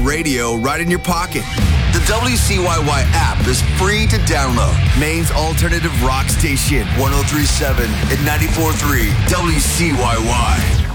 radio right in your pocket. The WCYY app is free to download. Maine's alternative rock station, 103.7 and 94.3 WCYY.